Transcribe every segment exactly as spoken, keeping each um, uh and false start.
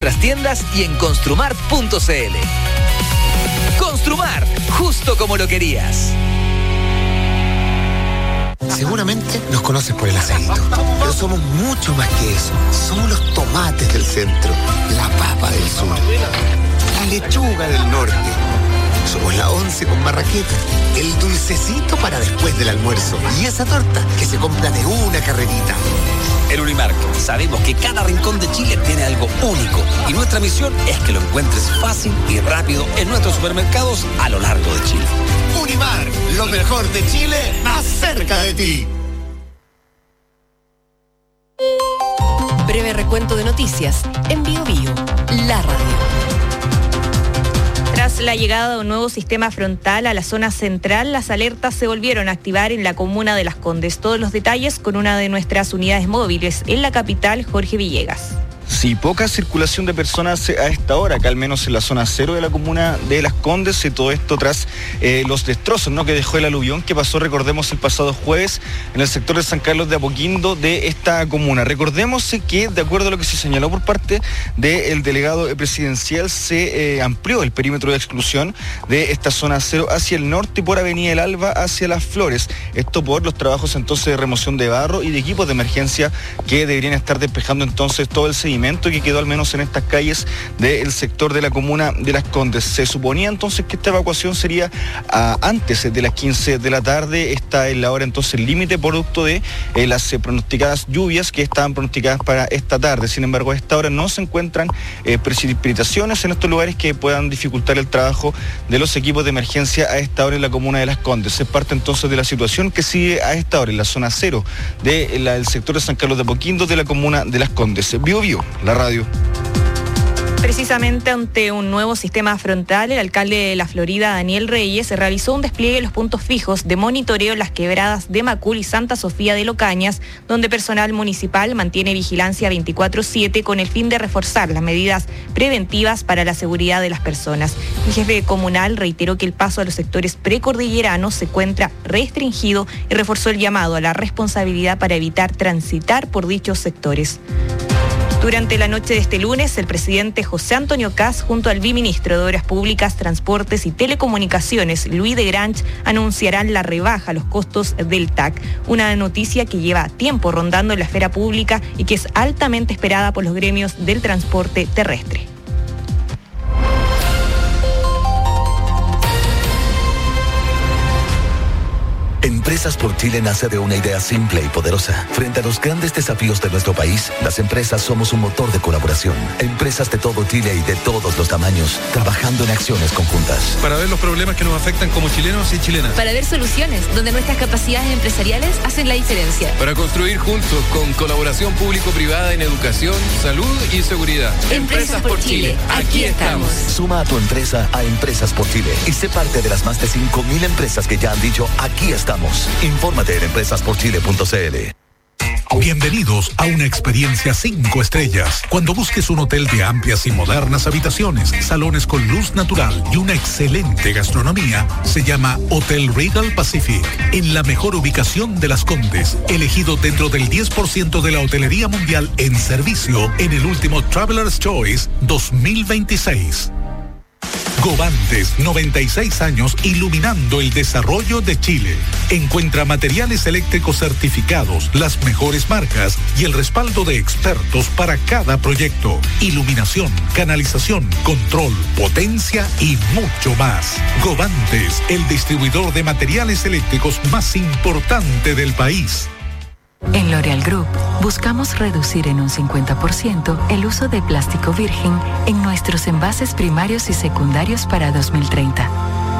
nuestras tiendas y en construmart punto cl. Construmart, justo como lo querías. Seguramente nos conoces por el aceito, pero somos mucho más que eso. Somos los tomates del centro, la papa del sur, la lechuga del norte. Somos la once con marraqueta, el dulcecito para después del almuerzo y esa torta que se compra de una carrerita. En Unimark sabemos que cada rincón de Chile tiene algo único y nuestra misión es que lo encuentres fácil y rápido en nuestros supermercados a lo largo de Chile. Unimark, lo mejor de Chile, más cerca de ti. Breve recuento de noticias en Bio Bio, la radio. Tras la llegada de un nuevo sistema frontal a la zona central, las alertas se volvieron a activar en la comuna de Las Condes. Todos los detalles con una de nuestras unidades móviles en la capital, Jorge Villegas. Sí, poca circulación de personas a esta hora, acá al menos en la zona cero de la comuna de Las Condes, y todo esto tras eh, los destrozos, ¿no?, que dejó el aluvión que pasó, recordemos, el pasado jueves en el sector de San Carlos de Apoquindo de esta comuna. Recordemos que, de acuerdo a lo que se señaló por parte del delegado presidencial, se eh, amplió el perímetro de exclusión de esta zona cero hacia el norte y por Avenida El Alba hacia Las Flores. Esto por los trabajos entonces de remoción de barro y de equipos de emergencia que deberían estar despejando entonces todo el seguimiento que quedó al menos en estas calles del sector de la comuna de Las Condes. Se suponía entonces que esta evacuación sería uh, antes de las quince de la tarde. Esta es la hora entonces límite producto de eh, las eh, pronosticadas lluvias que estaban pronosticadas para esta tarde. Sin embargo, a esta hora no se encuentran eh, precipitaciones en estos lugares que puedan dificultar el trabajo de los equipos de emergencia a esta hora en la comuna de Las Condes. Es parte entonces de la situación que sigue a esta hora en la zona cero de, la, del sector de San Carlos de Apoquindo de la comuna de Las Condes. Bio Bio, la radio. Precisamente ante un nuevo sistema frontal, el alcalde de La Florida, Daniel Reyes, realizó un despliegue de los puntos fijos de monitoreo en las quebradas de Macul y Santa Sofía de Locañas, donde personal municipal mantiene vigilancia veinticuatro siete con el fin de reforzar las medidas preventivas para la seguridad de las personas. El jefe comunal reiteró que el paso a los sectores precordilleranos se encuentra restringido y reforzó el llamado a la responsabilidad para evitar transitar por dichos sectores. Durante la noche de este lunes, el presidente José Antonio Kast, junto al viceministro de Obras Públicas, Transportes y Telecomunicaciones, Luis de Grange, anunciarán la rebaja a los costos del T A C, una noticia que lleva tiempo rondando en la esfera pública y que es altamente esperada por los gremios del transporte terrestre. Empresas por Chile nace de una idea simple y poderosa. Frente a los grandes desafíos de nuestro país, las empresas somos un motor de colaboración. Empresas de todo Chile y de todos los tamaños, trabajando en acciones conjuntas. Para ver los problemas que nos afectan como chilenos y chilenas. Para ver soluciones donde nuestras capacidades empresariales hacen la diferencia. Para construir juntos con colaboración público-privada en educación, salud y seguridad. Empresas por Chile, aquí estamos. Suma a tu empresa a Empresas por Chile y sé parte de las más de cinco mil empresas que ya han dicho aquí estamos. Infórmate en empresas por chile punto cl. Bienvenidos a una experiencia cinco estrellas. Cuando busques un hotel de amplias y modernas habitaciones, salones con luz natural y una excelente gastronomía, se llama Hotel Regal Pacific, en la mejor ubicación de Las Condes, elegido dentro del diez por ciento de la hotelería mundial en servicio en el último Traveler's Choice dos mil veintiséis. Govantes, noventa y seis años iluminando el desarrollo de Chile. Encuentra materiales eléctricos certificados, las mejores marcas y el respaldo de expertos para cada proyecto. Iluminación, canalización, control, potencia y mucho más. Govantes, el distribuidor de materiales eléctricos más importante del país. En L'Oréal Group buscamos reducir en un cincuenta por ciento el uso de plástico virgen en nuestros envases primarios y secundarios para dos mil treinta.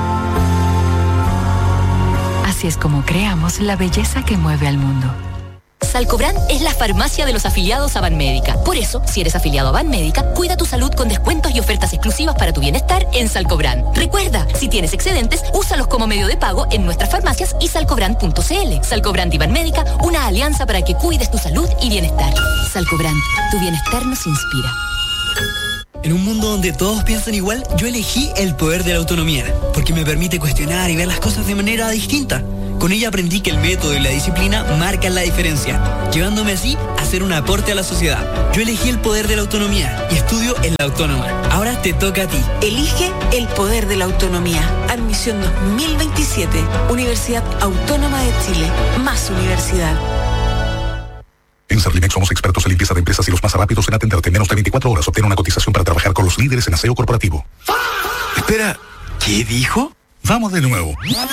Así es como creamos la belleza que mueve al mundo. Salcobran es la farmacia de los afiliados a Banmédica. Por eso, si eres afiliado a Banmédica, cuida tu salud con descuentos y ofertas exclusivas para tu bienestar en Salcobran. Recuerda, si tienes excedentes, úsalos como medio de pago en nuestras farmacias y salcobran punto cl. Salcobran y Banmédica, una alianza para que cuides tu salud y bienestar. Salcobran, tu bienestar nos inspira. En un mundo donde todos piensan igual, yo elegí el poder de la autonomía, porque me permite cuestionar y ver las cosas de manera distinta. Con ella aprendí que el método y la disciplina marcan la diferencia, llevándome así a hacer un aporte a la sociedad. Yo elegí el poder de la autonomía y estudio en la Autónoma. Ahora te toca a ti. Elige el poder de la autonomía. Admisión dos mil veintisiete. Universidad Autónoma de Chile. Más universidad. En Servimex somos expertos en limpieza de empresas y los más rápidos en atenderte. En menos de veinticuatro horas obtén una cotización para trabajar con los líderes en aseo corporativo. Espera, ¿qué dijo? Vamos de nuevo.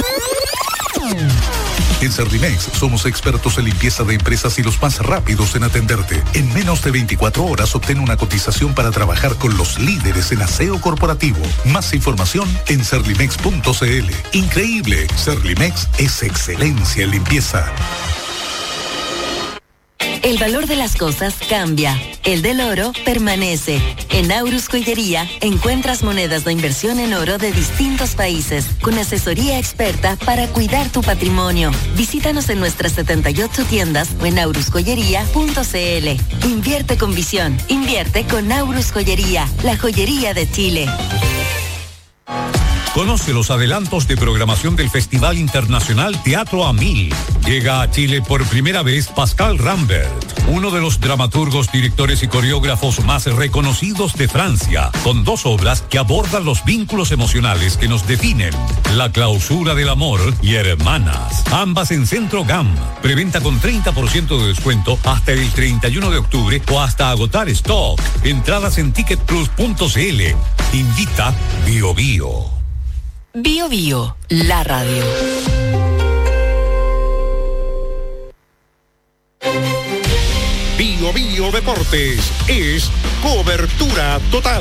En Servimex somos expertos en limpieza de empresas y los más rápidos en atenderte. En menos de veinticuatro horas obtén una cotización para trabajar con los líderes en aseo corporativo. Más información en serlimex punto c l. Increíble, Serlimex es excelencia en limpieza. El valor de las cosas cambia. El del oro permanece. En Aurus Joyería encuentras monedas de inversión en oro de distintos países, con asesoría experta para cuidar tu patrimonio. Visítanos en nuestras setenta y ocho tiendas o en aurus joyería punto c l. Invierte con visión. Invierte con Aurus Joyería, la joyería de Chile. Conoce los adelantos de programación del Festival Internacional Teatro a Mil. Llega a Chile por primera vez Pascal Rambert, uno de los dramaturgos, directores y coreógrafos más reconocidos de Francia, con dos obras que abordan los vínculos emocionales que nos definen: La clausura del amor y Hermanas. Ambas en Centro G A M. Preventa con treinta por ciento de descuento hasta el treinta y uno de octubre o hasta agotar stock. Entradas en ticket plus punto c l. Invita Bio Bio. Bio Bio, la radio. Bio Bio Deportes es cobertura total.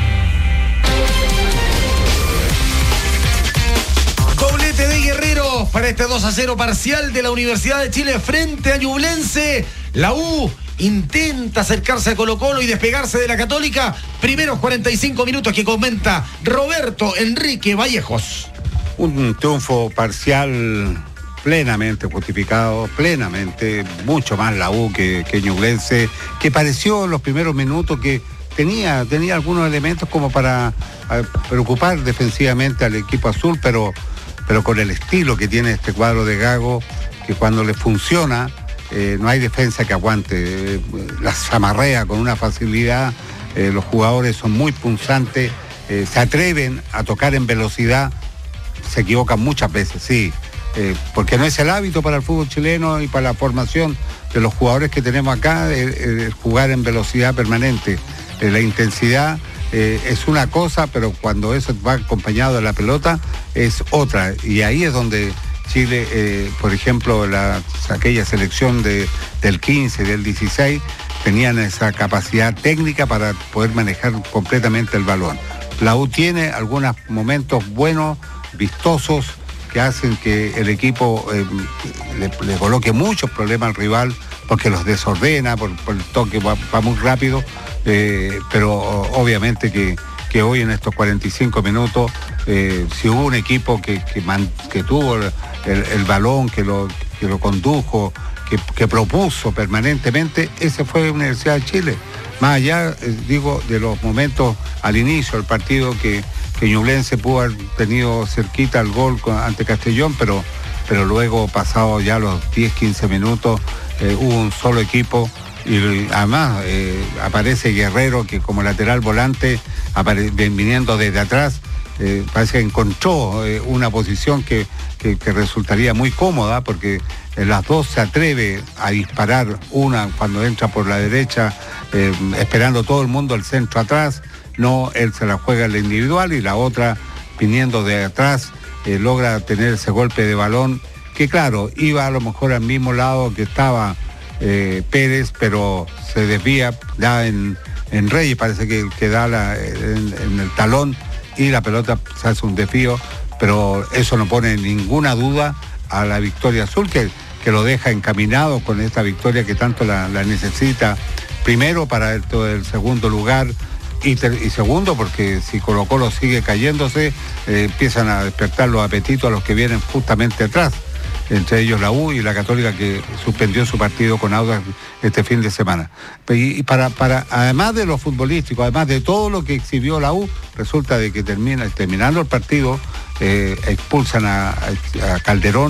Doblete de Guerrero para este dos a cero parcial de la Universidad de Chile frente a Ñublense. La U intenta acercarse a Colo-Colo y despegarse de la Católica. Primeros cuarenta y cinco minutos que comenta Roberto Enrique Vallejos. Un triunfo parcial plenamente justificado, plenamente, mucho más la U que, que Ñublense, que pareció en los primeros minutos que tenía, tenía algunos elementos como para a, preocupar defensivamente al equipo azul, pero, pero con el estilo que tiene este cuadro de Gago, que cuando le funciona, Eh, no hay defensa que aguante, eh, las amarrea con una facilidad, eh, los jugadores son muy punzantes, eh, se atreven a tocar en velocidad, se equivocan muchas veces, sí, eh, porque no es el hábito para el fútbol chileno y para la formación de los jugadores que tenemos acá, eh, eh, jugar en velocidad permanente. Eh, la intensidad eh, es una cosa, pero cuando eso va acompañado de la pelota es otra, y ahí es donde Chile, eh, por ejemplo, la, aquella selección de, del quince, del dieciséis, tenían esa capacidad técnica para poder manejar completamente el balón. La U tiene algunos momentos buenos, vistosos, que hacen que el equipo eh, le, le coloque muchos problemas al rival, porque los desordena, por, por el toque va, va muy rápido, eh, pero obviamente que, que hoy en estos cuarenta y cinco minutos, eh, si hubo un equipo que, que, man, que tuvo el, el, el balón, que lo, que lo condujo, que, que propuso permanentemente, ese fue Universidad de Chile. Más allá, eh, digo, de los momentos al inicio del partido que, que Ñublense pudo haber tenido cerquita el gol con, ante Castellón, pero, pero luego, pasado ya los diez, quince minutos, eh, hubo un solo equipo. Y además eh, aparece Guerrero, que como lateral volante, apare- viniendo desde atrás, eh, parece que encontró eh, una posición que, que, que resultaría muy cómoda, porque en las dos se atreve a disparar, una cuando entra por la derecha, eh, esperando todo el mundo el centro atrás, no, él se la juega en la individual, y la otra, viniendo de atrás, eh, logra tener ese golpe de balón, que claro, iba a lo mejor al mismo lado que estaba Eh, Pérez, pero se desvía, da en, en Reyes, parece que, que da la, en, en el talón, y la pelota se hace un desvío, pero eso no pone ninguna duda a la victoria azul, que, que lo deja encaminado con esta victoria que tanto la, la necesita, primero para el, el segundo lugar, y, ter, y segundo porque si Colo Colo sigue cayéndose, eh, empiezan a despertar los apetitos a los que vienen justamente atrás, entre ellos la U y la Católica, que suspendió su partido con Audax este fin de semana. Y, y para, para, además de lo futbolístico, además de todo lo que exhibió la U, resulta de que termina, terminando el partido, eh, expulsan a, a Calderón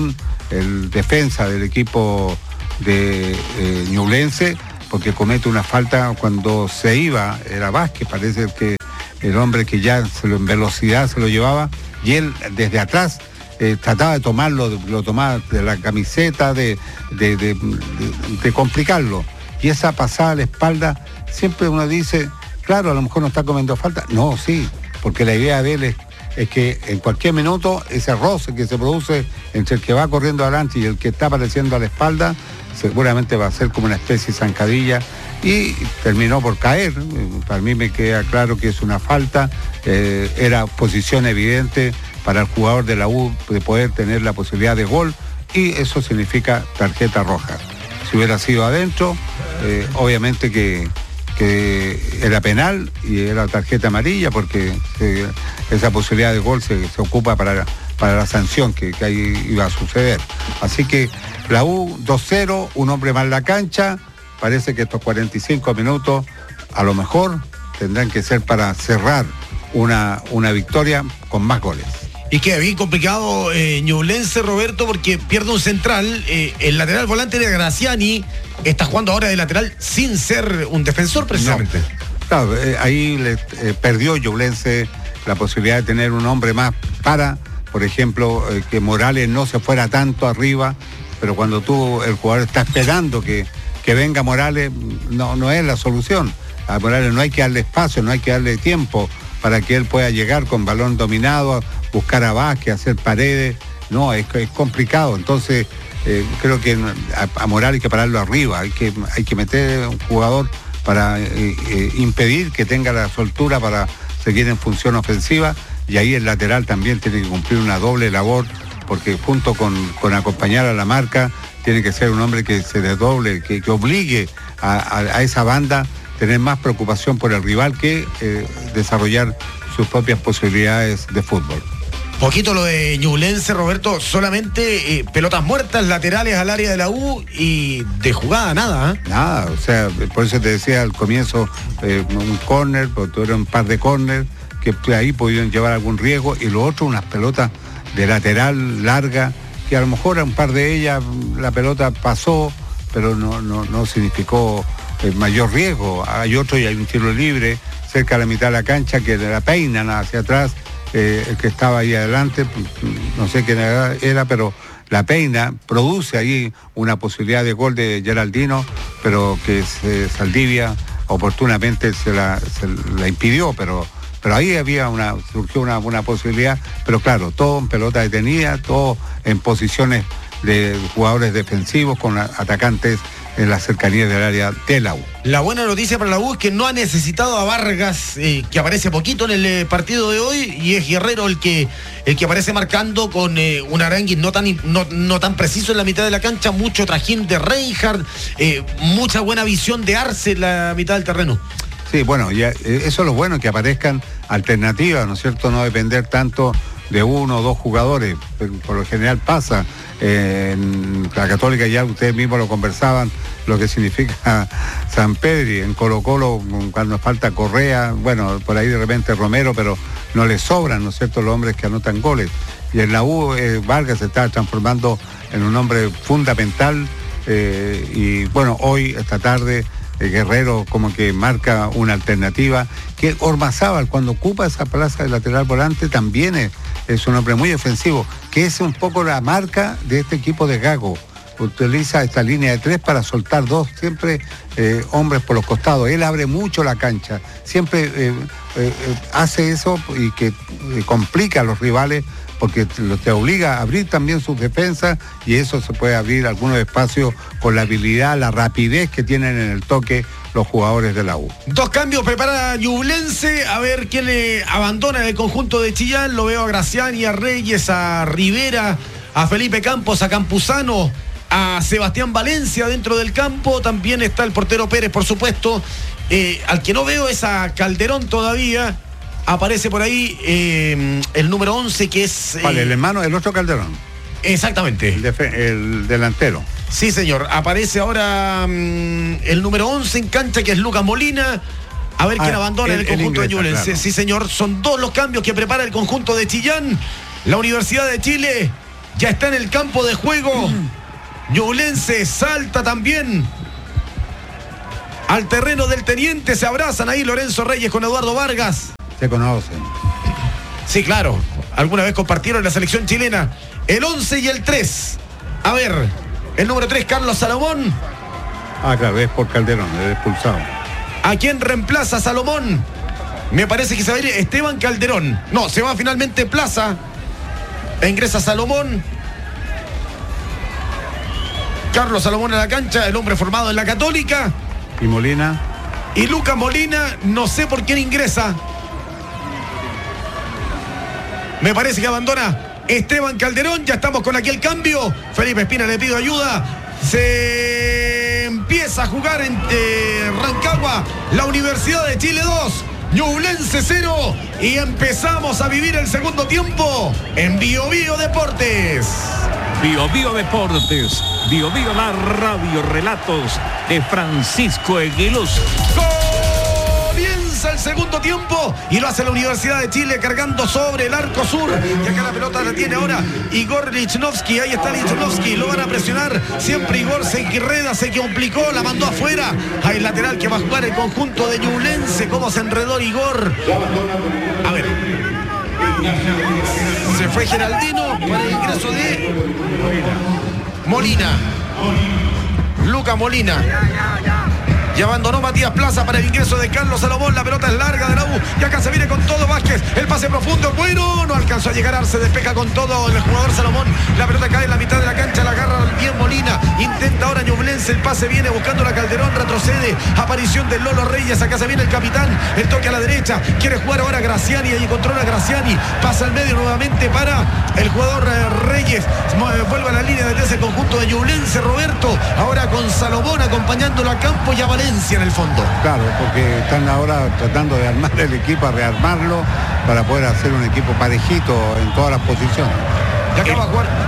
el defensa del equipo de eh, Ñublense, porque comete una falta cuando se iba, era Vázquez, parece que el hombre que ya se lo, en velocidad se lo llevaba, y él desde atrás eh, trataba de tomarlo, lo tomaba de la camiseta, de, de, de, de, de complicarlo. Y esa pasada a la espalda, siempre uno dice, claro, a lo mejor no está comiendo falta. No, sí, porque la idea de él es, es que en cualquier minuto ese roce que se produce entre el que va corriendo adelante y el que está apareciendo a la espalda, seguramente va a ser como una especie de zancadilla, y terminó por caer. Para mí me queda claro que es una falta, eh, era posición evidente para el jugador de la U de poder tener la posibilidad de gol, y eso significa tarjeta roja. Si hubiera sido adentro, eh, obviamente que, que era penal y era tarjeta amarilla, porque eh, esa posibilidad de gol se, se ocupa para, para la sanción que, que ahí iba a suceder. Así que la U dos cero, un hombre más en la cancha. Parece que estos cuarenta y cinco minutos a lo mejor tendrán que ser para cerrar una, una victoria con más goles. Y queda bien complicado eh, Ñublense, Roberto, porque pierde un central. Eh, el lateral volante de Graciani está jugando ahora de lateral sin ser un defensor, precisamente. No. Claro, eh, ahí le, eh, perdió Ñublense la posibilidad de tener un hombre más para, por ejemplo, eh, que Morales no se fuera tanto arriba, pero cuando tú, el jugador está esperando que, que venga Morales, no, no es la solución. A Morales no hay que darle espacio, no hay que darle tiempo para que él pueda llegar con balón dominado, buscar a Vázquez, hacer paredes. No, es, es complicado. Entonces, eh, creo que a, a Morales hay que pararlo arriba, hay que, hay que meter un jugador para eh, eh, impedir que tenga la soltura para seguir en función ofensiva, y ahí el lateral también tiene que cumplir una doble labor, porque junto con, con acompañar a la marca, tiene que ser un hombre que se desdoble, que, que obligue a, a, a esa banda a tener más preocupación por el rival que eh, desarrollar sus propias posibilidades de fútbol. Poquito lo de Ñublense, Roberto, solamente eh, pelotas muertas, laterales al área de la U, y de jugada nada, ¿eh? Nada, o sea, por eso te decía al comienzo, eh, un córner, porque tuvieron un par de córner que ahí pudieron llevar algún riesgo, y lo otro, unas pelotas de lateral larga, que a lo mejor a un par de ellas la pelota pasó, pero no, no, no significó eh, mayor riesgo. Hay otro y hay un tiro libre cerca de la mitad de la cancha que la peinan hacia atrás, eh, el que estaba ahí adelante, no sé quién era, pero la peina, produce ahí una posibilidad de gol de Geraldino, pero que se, Saldivia oportunamente se la, se la impidió, pero pero ahí había una, surgió una, una posibilidad, pero claro, todo en pelota detenida, todo en posiciones de jugadores defensivos con atacantes en la cercanía del área de la U. La buena noticia para la U es que no ha necesitado a Vargas, eh, que aparece poquito en el eh, partido de hoy, y es Guerrero el que el que aparece marcando con eh, un Aranguis no tan, no, no tan preciso en la mitad de la cancha, mucho trajín de Reinhardt, eh, mucha buena visión de Arce en la mitad del terreno. Sí, bueno, ya, eso es lo bueno, que aparezcan alternativas, ¿no es cierto? No depender tanto de uno o dos jugadores, por lo general pasa. Eh, en la Católica ya ustedes mismos lo conversaban, lo que significa San Pedri. En Colo Colo, cuando falta Correa, bueno, por ahí de repente Romero, pero no le sobran, ¿no es cierto?, los hombres que anotan goles. Y en la U, eh, Vargas se está transformando en un hombre fundamental, eh, y bueno, hoy, esta tarde, el Guerrero como que marca una alternativa, que Ormazábal, cuando ocupa esa plaza de lateral volante, también es, es un hombre muy ofensivo, que es un poco la marca de este equipo de Gago. Utiliza esta línea de tres para soltar dos, siempre eh, hombres por los costados. Él abre mucho la cancha, siempre eh, eh, hace eso, y que eh, complica a los rivales, porque te obliga a abrir también sus defensas, y eso se puede abrir algunos espacios con la habilidad, la rapidez que tienen en el toque los jugadores de la U. Dos cambios prepara Ñublense, a ver quién le abandona el conjunto de Chillán. Lo veo a Graciani, a Reyes, a Rivera, a Felipe Campos, a Campuzano, a Sebastián Valencia dentro del campo. También está el portero Pérez, por supuesto. Eh, al que no veo es a Calderón todavía. Aparece por ahí eh, el número once, que es... Eh... Vale, el hermano, el otro Calderón. Exactamente. El, def- el delantero. Sí, señor. Aparece ahora um, el número once en cancha, que es Lucas Molina. A ver ah, quién abandona el, el conjunto el inglesa, de Ñublense. Claro. Sí, señor. Son dos los cambios que prepara el conjunto de Chillán. La Universidad de Chile ya está en el campo de juego. Ñublense salta también al terreno del Teniente. Se abrazan ahí Lorenzo Reyes con Eduardo Vargas. Se conocen. Sí, claro. Alguna vez compartieron la selección chilena. El once y el tres. A ver, el número tres, Carlos Salomón. Ah, claro, es por Calderón, es expulsado. ¿A quién reemplaza Salomón? Me parece que se va a ir Esteban Calderón. No, se va finalmente Plaza. E ingresa Salomón. Carlos Salomón a la cancha, el hombre formado en la Católica. Y Molina. Y Lucas Molina, no sé por quién ingresa. Me parece que abandona Esteban Calderón. Ya estamos con aquel cambio. Felipe Espina le pido ayuda. Se empieza a jugar en eh, Rancagua. La Universidad de Chile dos. Ñublense cero. Y empezamos a vivir el segundo tiempo en Bio Bio Deportes. Bio Bio Deportes. Bio Bio la radio. Relatos de Francisco Eguiluz. Comienza el segundo tiempo y lo hace la Universidad de Chile cargando sobre el arco sur. Y acá la pelota la tiene ahora Igor Lichnowsky. Ahí está Lichnowsky. Lo van a presionar. Siempre Igor se enreda, se complicó, la mandó afuera. Hay lateral que va a jugar el conjunto de Ñublense. Cómo se enredó Igor. A ver. Se fue Geraldino para el ingreso de Molina. Luca Molina. Y abandonó Matías Plaza para el ingreso de Carlos Salomón. La pelota es larga de la U. Y acá se viene con todo Vázquez. El pase profundo. Bueno, no alcanzó a llegar. Arce despeja con todo el jugador Salomón. La pelota cae en la mitad de la cancha. La agarra bien Molina. Intenta ahora Ñublense. El pase viene buscando la Calderón. Retrocede. Aparición del Lolo Reyes. Acá se viene el capitán. El toque a la derecha. Quiere jugar ahora Graciani. Allí controla Graciani. Pasa al medio nuevamente para el jugador Reyes. Vuelve a la línea de ese conjunto de Ñublense. Roberto. Ahora con Salomón acompañándolo a campo y a Valencia en el fondo. Claro, porque están ahora tratando de armar el equipo, a rearmarlo para poder hacer un equipo parejito en todas las posiciones. Ya acaba de jugar.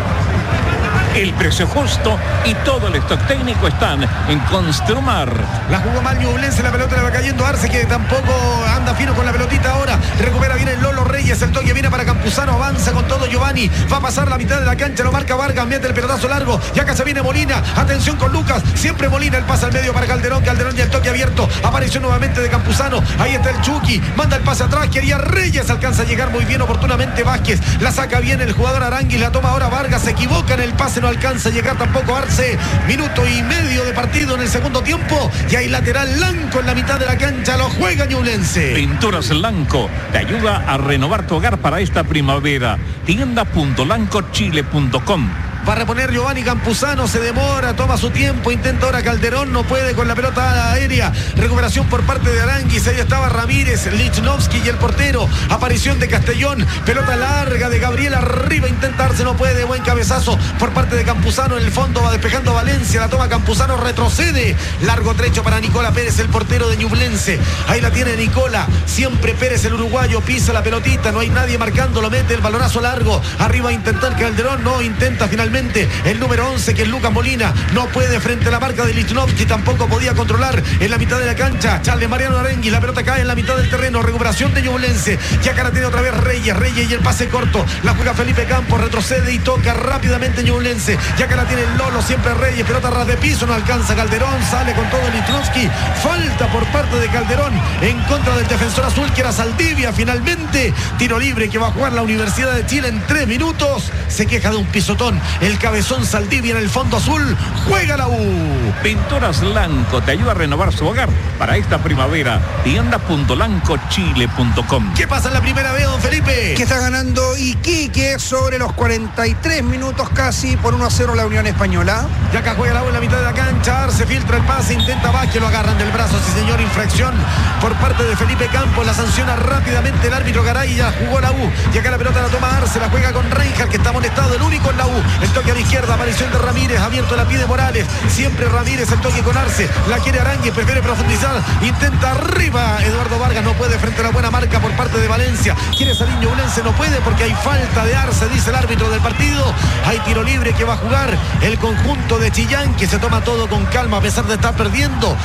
El precio justo y todo el stock técnico están en Construmar. La jugó mal Ñublense, la pelota le va cayendo a Arce, que tampoco anda fino con la pelotita ahora. Recupera bien el Lolo Reyes, el toque viene para Campuzano, avanza con todo Giovanni. Va a pasar la mitad de la cancha, lo marca Vargas, mete el pelotazo largo. Y acá se viene Molina, atención con Lucas, siempre Molina, el pase al medio para Calderón, Calderón y el toque abierto. Apareció nuevamente de Campuzano, ahí está el Chucky, manda el pase atrás, quería Reyes, alcanza a llegar muy bien oportunamente Vázquez. La saca bien el jugador Aranguis, la toma ahora Vargas, se equivoca en el pase, no alcanza a llegar tampoco Arce. Minuto y medio de partido en el segundo tiempo y hay lateral Lanco en la mitad de la cancha, lo juega Ñublense. Pinturas Lanco te ayuda a renovar tu hogar para esta primavera. tienda punto lanco chile punto com. Va a reponer Giovanni Campuzano, se demora, toma su tiempo, intenta ahora Calderón, no puede con la pelota aérea. Recuperación por parte de Aranguis, ahí estaba Ramírez, Lichnowsky y el portero. Aparición de Castellón, pelota larga de Gabriel arriba, intentarse, no puede, buen cabezazo por parte de Campuzano en el fondo, va despejando Valencia, la toma Campuzano, retrocede. Largo trecho para Nicola Pérez, el portero de Ñublense. Ahí la tiene Nicola, siempre Pérez el uruguayo, pisa la pelotita, no hay nadie marcando, lo mete el balonazo largo. Arriba a intentar Calderón, no intenta finalmente el número once, que es Lucas Molina, no puede frente a la marca de Lichnowsky, tampoco podía controlar en la mitad de la cancha. Charles Mariano Aranguis, la pelota cae en la mitad del terreno, recuperación de Ñublense, ya acá la tiene otra vez Reyes, Reyes y el pase corto, la juega Felipe Campos, retrocede y toca rápidamente Ñublense, ya acá la tiene el Lolo, siempre Reyes, pelota ras de piso, no alcanza Calderón, sale con todo Lichnowsky, falta por parte de Calderón en contra del defensor azul que era Saldivia. Finalmente, tiro libre que va a jugar la Universidad de Chile en tres minutos, se queja de un pisotón el cabezón Saldivia en el fondo azul, juega la U. Pinturas Lanco te ayuda a renovar su hogar para esta primavera. tienda punto lanco chile punto com. ¿Qué pasa en la primera vez, don Felipe? Que está ganando Iquique sobre los cuarenta y tres minutos casi por uno a cero la Unión Española. Ya acá juega la U en la mitad de la cancha, se filtra el pase, intenta Vázquez, lo agarran del brazo, sí señor, infracción por parte de Felipe Campos, la sanciona rápidamente el árbitro Garay, ya jugó la U. Y acá la pelota la toma Arce, la juega con Reinhardt, que está molestado, el único en la U. El toque a la izquierda, aparición de Ramírez, abierto la pide Morales, siempre Ramírez, el toque con Arce, la quiere Aranguis, prefiere profundizar, intenta arriba, Eduardo Vargas no puede frente a la buena marca por parte de Valencia, quiere salir Ñublense, no puede porque hay falta de Arce, dice el árbitro del partido. Hay tiro libre que va a jugar el conjunto de Chillán, que se toma todo con calma a pesar de estar perdiendo.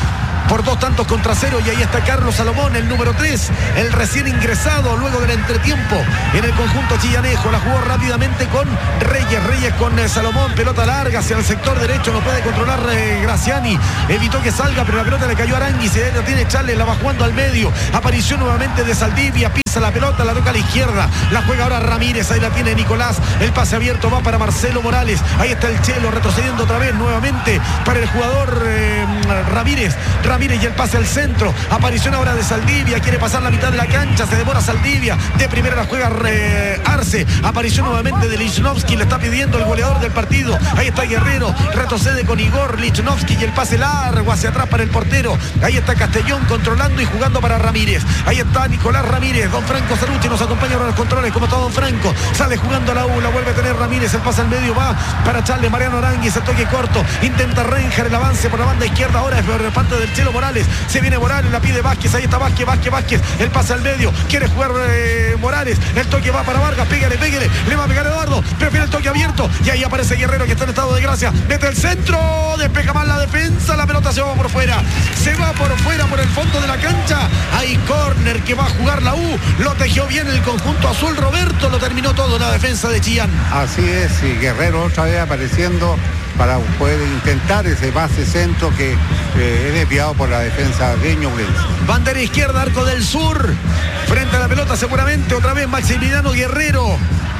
por dos tantos contra cero. Y ahí está Carlos Salomón, el número tres, el recién ingresado luego del entretiempo en el conjunto chillanejo. La jugó rápidamente con Reyes. Reyes con eh, Salomón, pelota larga hacia el sector derecho, no puede controlar eh, Graciani, evitó que salga, pero la pelota le cayó a Arangui, se la tiene Charles, la va jugando al medio, aparición nuevamente de Saldivia, pisa la pelota, la toca a la izquierda, la juega ahora Ramírez, ahí la tiene Nicolás, el pase abierto va para Marcelo Morales, ahí está el Chelo retrocediendo otra vez nuevamente para el jugador eh, Ramírez, Ramírez y el pase al centro, aparición ahora de Saldivia, quiere pasar la mitad de la cancha, se demora Saldivia, de primera la juega eh, Arce, aparición nuevamente de Lichnowsky, le está pidiendo el goleador del partido, ahí está Guerrero, retrocede con Igor Lichnowsky y el pase largo hacia atrás para el portero, ahí está Castellón controlando y jugando para Ramírez, ahí está Nicolás Ramírez, don Franco Cerruti nos acompaña ahora en los controles, como está don Franco, sale jugando a la U, la vuelve a tener Ramírez, el pase al medio va para Charles, Mariano Aránguiz, el toque corto, intenta Reinhardt el avance por la banda izquierda, ahora es por parte del Chelo Morales, se viene Morales, la pide Vázquez, ahí está Vázquez, Vázquez, Vázquez, el pase al medio, quiere jugar eh, Morales, el toque va para Vargas, pégale, pégale, le va a pegar Eduardo, prefiere el toque abierto, y ahí aparece Guerrero que está en estado de gracia, mete el centro, despeja mal la defensa, la pelota se va por fuera, se va por fuera por el fondo de la cancha, hay córner que va a jugar la U, lo tejió bien el conjunto azul, Roberto, lo terminó todo la defensa de Chillán. Así es, y Guerrero otra vez apareciendo para poder intentar ese pase centro que eh, es desviado por la defensa de Ñublense. Bandera izquierda, arco del sur, frente a la pelota seguramente, otra vez Maximiliano Guerrero,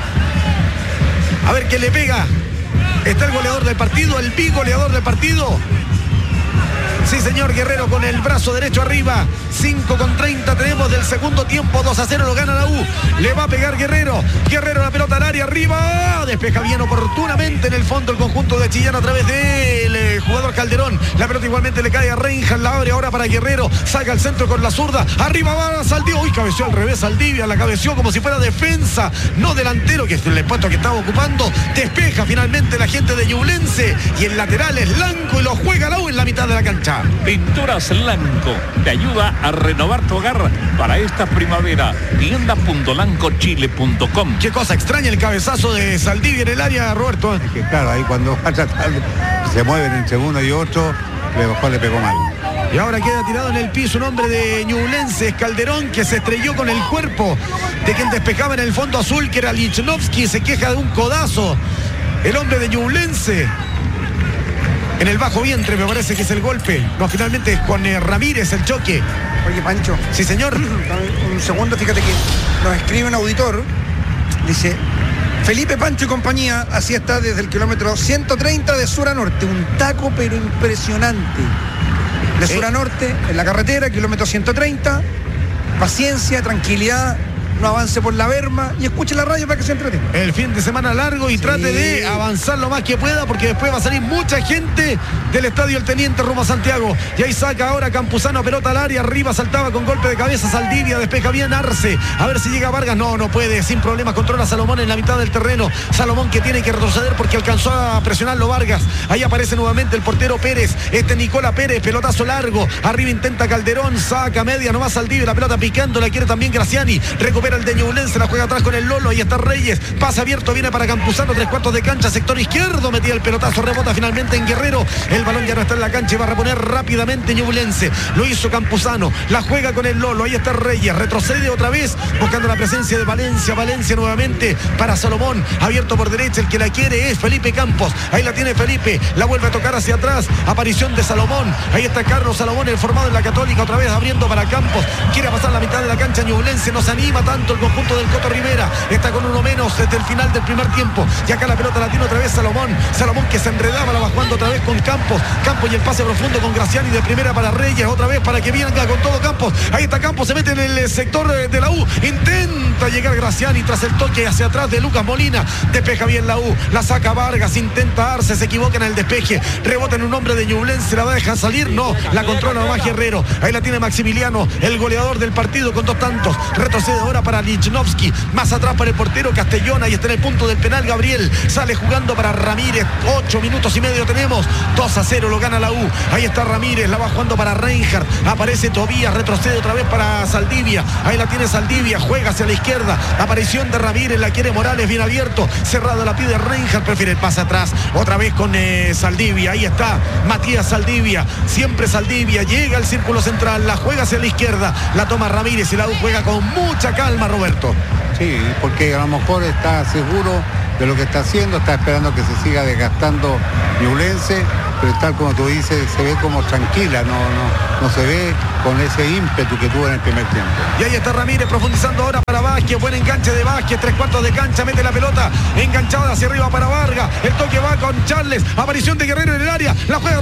a ver quién le pega, está el goleador del partido, el bigoleador del partido. Sí, señor, Guerrero con el brazo derecho arriba. cinco con treinta tenemos del segundo tiempo. dos a cero lo gana la U. Le va a pegar Guerrero. Guerrero la pelota al área arriba. Despeja bien oportunamente en el fondo el conjunto de Chillán a través del eh, jugador Calderón. La pelota igualmente le cae a Reinhardt. La abre ahora para Guerrero. Saca el centro con la zurda. Arriba va Saldivia. Uy, cabeció al revés Saldivia. La cabeció como si fuera defensa. No delantero, que es el puesto que estaba ocupando. Despeja finalmente la gente de Ñublense. Y el lateral es Lanco y lo juega la U en la mitad de la cancha. Pinturas Lanco te ayuda a renovar tu hogar para esta primavera. tienda punto lanco chile punto com. Qué cosa extraña el cabezazo de Saldivia en el área, Roberto. Es que claro, ahí cuando va a tratar, se mueven entre uno y otro, le mejor le pegó mal. Y ahora queda tirado en el piso un hombre de Ñublense, Calderón, que se estrelló con el cuerpo de quien despejaba en el fondo azul, que era Lichnowsky. Se queja de un codazo el hombre de Ñublense en el bajo vientre, me parece que es el golpe. No, finalmente es con eh, Ramírez el choque. Oye, Pancho. Sí, señor. Un segundo, fíjate que nos escribe un auditor. Dice: Felipe, Pancho y compañía, así está desde el kilómetro ciento treinta de sur a norte. Un taco pero impresionante. De sur a norte, en la carretera, kilómetro ciento treinta. Paciencia, tranquilidad. No avance por la berma y escuche la radio para que se entretenga. El fin de semana largo y sí, trate de avanzar lo más que pueda, porque después va a salir mucha gente del estadio El Teniente rumbo a Santiago. Y ahí saca ahora Campuzano, pelota al área, arriba saltaba con golpe de cabeza Saldivia, despeja bien Arce, a ver si llega Vargas, no, no puede, sin problemas, controla Salomón en la mitad del terreno, Salomón que tiene que retroceder porque alcanzó a presionarlo Vargas, ahí aparece nuevamente el portero Pérez, este Nicola Pérez, pelotazo largo, arriba intenta Calderón, saca media, no va Saldivia, la pelota picando, la quiere también Graciani, recupera el de Ñublense, la juega atrás con el Lolo, ahí está Reyes, pasa abierto, viene para Campuzano, tres cuartos de cancha, sector izquierdo, metía el pelotazo, rebota finalmente en Guerrero, el balón ya no está en la cancha y va a reponer rápidamente Ñublense, lo hizo Campuzano, la juega con el Lolo, ahí está Reyes, retrocede otra vez, buscando la presencia de Valencia, Valencia nuevamente para Salomón, abierto por derecha, el que la quiere es Felipe Campos, ahí la tiene Felipe, la vuelve a tocar hacia atrás, aparición de Salomón, ahí está Carlos Salomón, el formado en la Católica, otra vez abriendo para Campos, quiere pasar la mitad de la cancha Ñublense, no se anima tanto el conjunto del Coto Rivera, está con uno menos desde el final del primer tiempo, y acá la pelota la tiene otra vez Salomón, Salomón que se enredaba, la va jugando otra vez con Campos, Campos y el pase profundo con Graciani de primera para Reyes, otra vez para que venga con todo Campos, ahí está Campos, se mete en el sector de la U, intenta llegar Graciani tras el toque hacia atrás de Lucas Molina, despeja bien la U, la saca Vargas, intenta darse, se equivoca en el despeje, rebota en un hombre de Ñublense, la va a dejar salir, no, la controla nomás Guerrero, ahí la tiene Maximiliano, el goleador del partido con dos tantos, retrocede ahora para Lichnowsky, más atrás para el portero Castellón, ahí está en el punto del penal Gabriel, sale jugando para Ramírez, ocho minutos y medio tenemos, dos a cero lo gana la U, ahí está Ramírez, la va jugando para Reinhardt, aparece Tobías, retrocede otra vez para Saldivia, ahí la tiene Saldivia, juega hacia la izquierda, izquierda. Aparición de Ramírez, la quiere Morales, bien abierto. Cerrado, la pide Reinhardt, prefiere el pase atrás. Otra vez con eh, Saldivia. Ahí está Matías Saldivia. Siempre Saldivia. Llega al círculo central. La juega hacia la izquierda. La toma Ramírez y la U juega con mucha calma, Roberto. Sí, porque a lo mejor está seguro de lo que está haciendo, está esperando que se siga desgastando Ñublense, pero tal como tú dices, se ve como tranquila, no, no, no se ve con ese ímpetu que tuvo en el primer tiempo. Y ahí está Ramírez profundizando ahora para Vázquez, buen enganche de Vázquez, tres cuartos de cancha, mete la pelota enganchada hacia arriba para Vargas, el toque va con Charles, aparición de Guerrero en el área, la juega